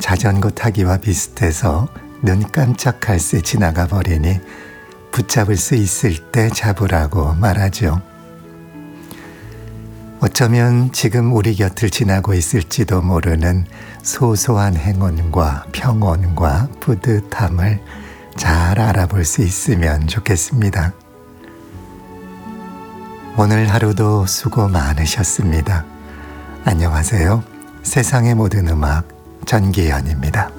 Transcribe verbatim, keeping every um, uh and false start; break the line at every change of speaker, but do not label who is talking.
자전거 타기와 비슷해서 눈 깜짝할 새 지나가 버리니 붙잡을 수 있을 때 잡으라고 말하죠. 어쩌면 지금 우리 곁을 지나고 있을지도 모르는 소소한 행운과 평온과 뿌듯함을 잘 알아볼 수 있으면 좋겠습니다. 오늘 하루도 수고 많으셨습니다. 안녕하세요. 세상의 모든 음악 전기현입니다.